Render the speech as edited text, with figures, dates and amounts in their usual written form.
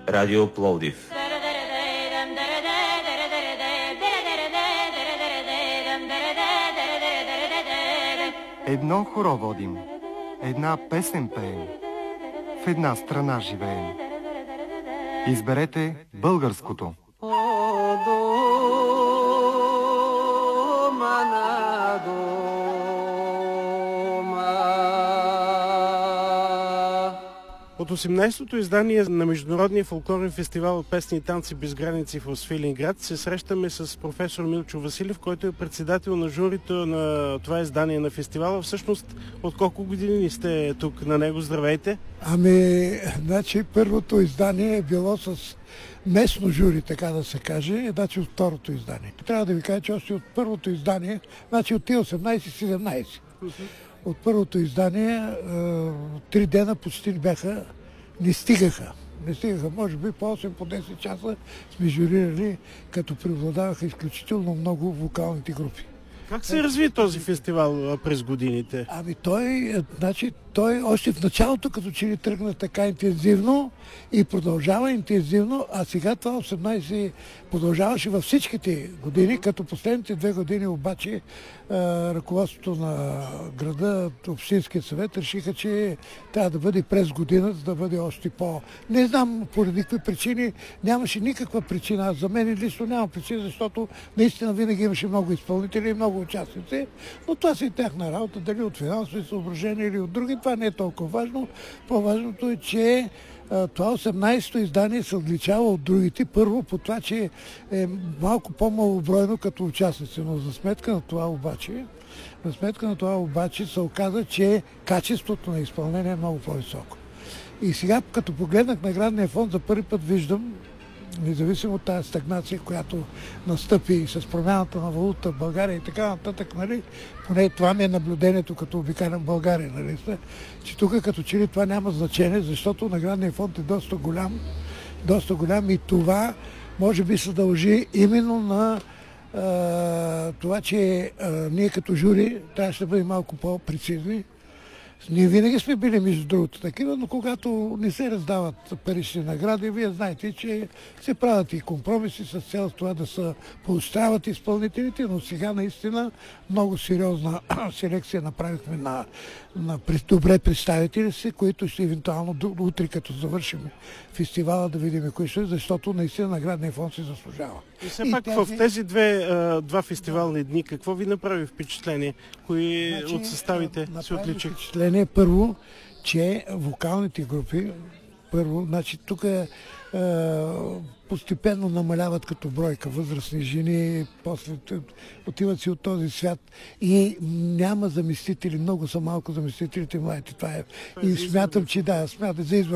Радио Пловдив. Едно хоро водим, една песен пеем, в една страна живеем. Изберете българското. От 18-то издание на Международния фолклорен фестивал от песни и танци без граници в Свиленград се срещаме с професор Милчо Василев, който е председател на журито на това издание на фестивала. Всъщност, от колко години сте тук на него? Здравейте! Значи първото издание е било с местно жури, така да се каже, значи от второто издание. Трябва да ви кажа, че още от първото издание, значи от тия 18-17. От първото издание 3 дена почти не стигаха. Може би по 8, по 10 часа сме журирали, като преобладаваха изключително много вокалните групи. Как се разви този фестивал през годините? Той още в началото като че ли тръгна така интензивно и продължава интензивно, а сега това 18 продължаваше във всичките години, като последните 2 години обаче ръководството на града, Общинския съвет решиха, че трябва да бъде през година, за да бъде още Не знам поради какви причини, нямаше никаква причина. За мен лично няма причина, защото наистина винаги имаше много изпълнители и много участници, но това си е тяхна работа, дали от финансови съображения или от други. Това не е толкова важно. По-важното е, че това 18-то издание се отличава от другите. Първо по това, че е малко по-малобройно като участници, но за сметка на това обаче се оказа, че качеството на изпълнение е много по-високо. И сега, като погледнах наградния фонд, за първи път виждам, независимо от тази стагнация, която настъпи с промяната на валута в България и така нататък, нали, поне това ми е наблюдението, като обикалям България, нали, че тук като че ли това няма значение, защото наградният фонд е доста голям и това може би се дължи именно на това, че ние като жури трябваше да бъдем малко по-прецизни. Ние винаги сме били, между другото, такива, но когато не се раздават парични награди, вие знаете, че се правят и компромиси с цел това да се поощряват изпълнителите, но сега наистина много сериозна селекция направихме на добре представители си, които ще евентуално утре, като завършим фестивала, да видим кои ще, защото наистина наградния фонд се заслужава. И все пак в тези два фестивални дни, какво ви направи впечатление? Кои от съставите се отличиха? Впечатление първо, че вокалните групи, тук постепенно намаляват като бройка възрастни жени, после отиват си от този свят и няма заместители, много са малко заместителите младите. Това е. И смятам, че за избор.